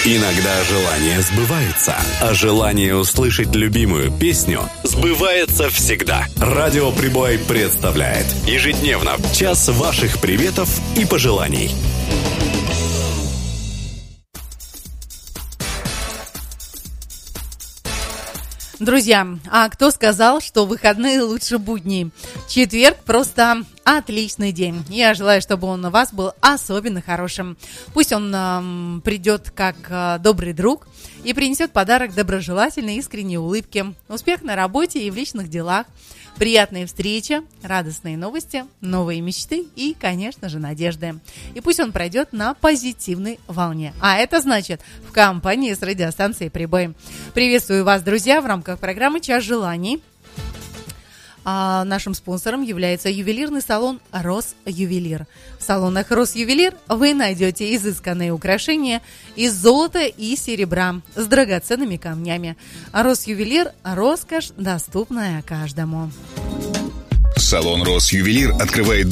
Иногда желания сбываются, а желание услышать любимую песню сбывается всегда. Радио Прибой представляет ежедневно час ваших приветов и пожеланий. Друзья, а кто сказал, что выходные лучше будней? Четверг просто отличный день. Я желаю, чтобы он у вас был особенно хорошим. Пусть он придет как добрый друг и принесет подарок доброжелательной, искренней улыбки. Успех на работе и в личных делах. Приятные встречи, радостные новости, новые мечты и, конечно же, надежды. И пусть он пройдет на позитивной волне. А это значит в компании с радиостанцией «Прибой». Приветствую вас, друзья, в рамках программы «Час желаний». Нашим спонсором является ювелирный салон «Росювелир». В салонах «Росювелир» вы найдете изысканные украшения из золота и серебра с драгоценными камнями. «Росювелир» – роскошь, доступная каждому. Салон «Росювелир» открывает